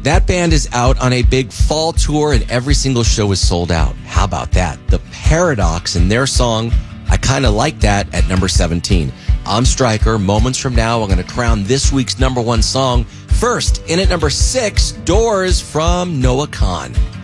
That band is out on a big fall tour and every single show is sold out. How about that? The Paradox and their song, I Kinda Like That, at number 17. I'm Stryker. Moments from now, I'm going to crown this week's number one song. First, in at number 6, Doors from Noah Kahan.